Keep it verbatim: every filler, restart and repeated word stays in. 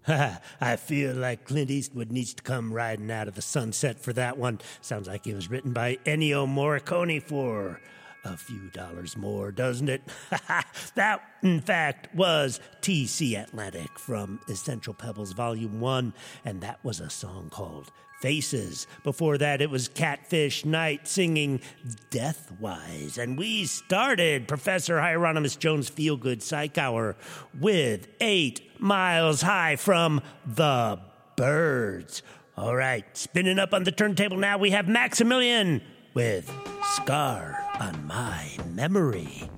I feel like Clint Eastwood needs to come riding out of the sunset for that one. Sounds like it was written by Ennio Morricone for a few dollars more, doesn't it? That, in fact, was T C Atlantic from Essential Pebbles Volume one, and that was a song called Faces. Before that, it was Catfish Night singing Deathwise. And we started Professor Hieronymus Jones' Feel Good Psych Hour with Eight Miles High from The Byrds. All right, spinning up on the turntable now, we have Maximilian with Scar on My Memory.